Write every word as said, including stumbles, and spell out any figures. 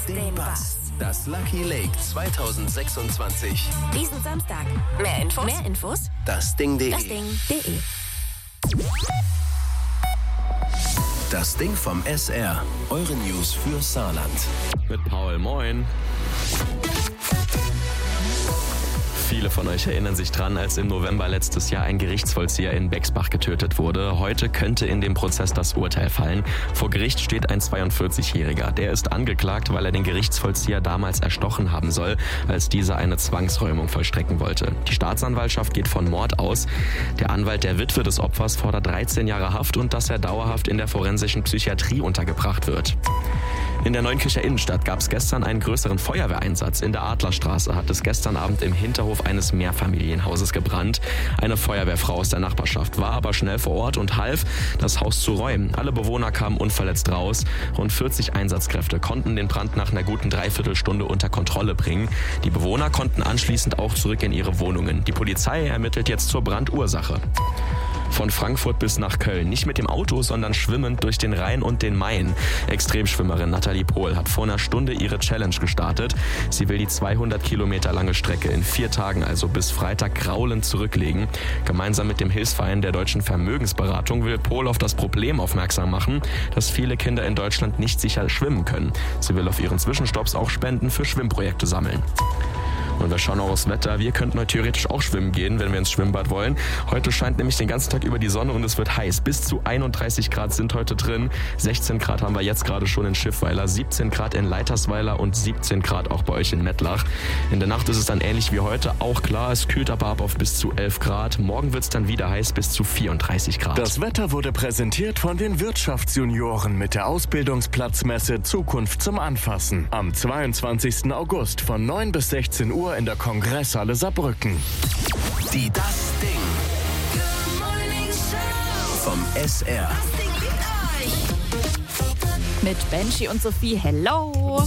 den Bass. Das Lucky Lake zwanzig sechsundzwanzig. Diesen Samstag. Mehr Infos? Mehr Infos? Das Ding punkt de. Das Ding punkt de. Das Ding vom S R. Eure News für Saarland. Mit Paul, moin. Viele von euch erinnern sich dran, als im November letztes Jahr ein Gerichtsvollzieher in Bexbach getötet wurde. Heute könnte in dem Prozess das Urteil fallen. Vor Gericht steht ein zweiundvierzigjähriger. Der ist angeklagt, weil er den Gerichtsvollzieher damals erstochen haben soll, als dieser eine Zwangsräumung vollstrecken wollte. Die Staatsanwaltschaft geht von Mord aus. Der Anwalt der Witwe des Opfers fordert dreizehn Jahre Haft und dass er dauerhaft in der forensischen Psychiatrie untergebracht wird. In der Neunkircher Innenstadt gab es gestern einen größeren Feuerwehreinsatz. In der Adlerstraße hat es gestern Abend im Hinterhof eines Mehrfamilienhauses gebrannt. Eine Feuerwehrfrau aus der Nachbarschaft war aber schnell vor Ort und half, das Haus zu räumen. Alle Bewohner kamen unverletzt raus. Rund vierzig Einsatzkräfte konnten den Brand nach einer guten Dreiviertelstunde unter Kontrolle bringen. Die Bewohner konnten anschließend auch zurück in ihre Wohnungen. Die Polizei ermittelt jetzt zur Brandursache. Von Frankfurt bis nach Köln. Nicht mit dem Auto, sondern schwimmend durch den Rhein und den Main. Extremschwimmerin Nathalie Pohl hat vor einer Stunde ihre Challenge gestartet. Sie will die zweihundert Kilometer lange Strecke in vier Tagen, also bis Freitag, graulend zurücklegen. Gemeinsam mit dem Hilfsverein der Deutschen Vermögensberatung will Pohl auf das Problem aufmerksam machen, dass viele Kinder in Deutschland nicht sicher schwimmen können. Sie will auf ihren Zwischenstopps auch Spenden für Schwimmprojekte sammeln. Und wir schauen auch aufs Wetter. Wir könnten heute theoretisch auch schwimmen gehen, wenn wir ins Schwimmbad wollen. Heute scheint nämlich den ganzen Tag über die Sonne und es wird heiß. Bis zu einunddreißig Grad sind heute drin. sechzehn Grad haben wir jetzt gerade schon in Schiffweiler, siebzehn Grad in Leitersweiler und siebzehn Grad auch bei euch in Mettlach. In der Nacht ist es dann ähnlich wie heute. Auch klar, es kühlt aber ab auf bis zu elf Grad. Morgen wird es dann wieder heiß bis zu vierunddreißig Grad. Das Wetter wurde präsentiert von den Wirtschaftsjunioren mit der Ausbildungsplatzmesse Zukunft zum Anfassen. Am zweiundzwanzigsten August von neun bis sechzehn Uhr in der Kongresshalle Saarbrücken. Die Das Ding vom S R. Mit Benji und Sophie, hello.